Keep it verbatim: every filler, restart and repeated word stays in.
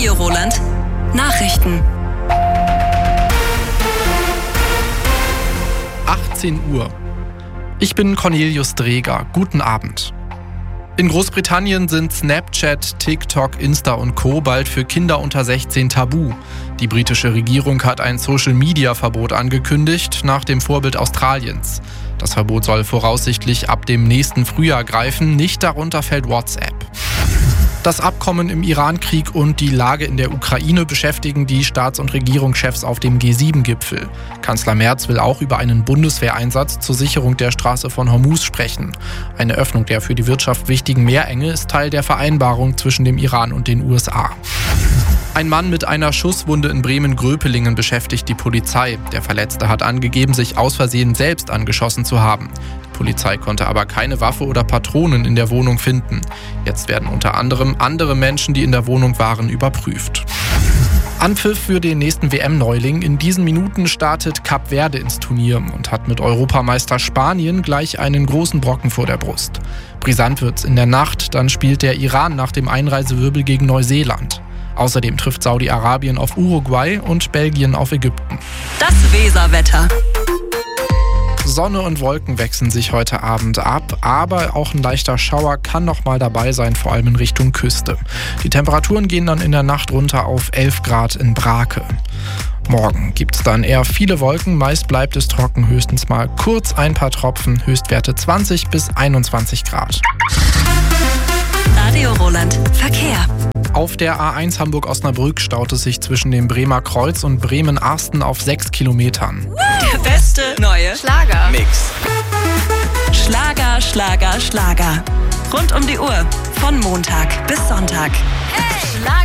Radio Roland. Nachrichten. achtzehn Uhr. Ich bin Cornelius Dreger. Guten Abend. In Großbritannien sind Snapchat, TikTok, Insta und Co. bald für Kinder unter sechzehn tabu. Die britische Regierung hat ein Social-Media-Verbot angekündigt, nach dem Vorbild Australiens. Das Verbot soll voraussichtlich ab dem nächsten Frühjahr greifen, nicht darunter fällt WhatsApp. Das Abkommen im Iran-Krieg und die Lage in der Ukraine beschäftigen die Staats- und Regierungschefs auf dem G sieben Gipfel. Kanzler Merz will auch über einen Bundeswehreinsatz zur Sicherung der Straße von Hormuz sprechen. Eine Öffnung der für die Wirtschaft wichtigen Meerenge ist Teil der Vereinbarung zwischen dem Iran und den U S A. Ein Mann mit einer Schusswunde in Bremen-Gröpelingen beschäftigt die Polizei. Der Verletzte hat angegeben, sich aus Versehen selbst angeschossen zu haben. Die Polizei konnte aber keine Waffe oder Patronen in der Wohnung finden. Jetzt werden unter anderem andere Menschen, die in der Wohnung waren, überprüft. Anpfiff für den nächsten W M-Neuling. In diesen Minuten startet Kap Verde ins Turnier und hat mit Europameister Spanien gleich einen großen Brocken vor der Brust. Brisant wird's in der Nacht, dann spielt der Iran nach dem Einreisewirbel gegen Neuseeland. Außerdem trifft Saudi-Arabien auf Uruguay und Belgien auf Ägypten. Das Weserwetter. Sonne und Wolken wechseln sich heute Abend ab, aber auch ein leichter Schauer kann noch mal dabei sein, vor allem in Richtung Küste. Die Temperaturen gehen dann in der Nacht runter auf elf Grad in Brake. Morgen gibt es dann eher viele Wolken, meist bleibt es trocken, höchstens mal kurz ein paar Tropfen, Höchstwerte zwanzig bis einundzwanzig Grad. Radio Roland. Verkehr. Auf der A eins Hamburg-Osnabrück staut es sich zwischen dem Bremer Kreuz und Bremen-Arsten auf sechs Kilometern. Der beste neue Schlager. Mix. Schlager, Schlager, Schlager. Rund um die Uhr. Von Montag bis Sonntag. Hey, Schlager.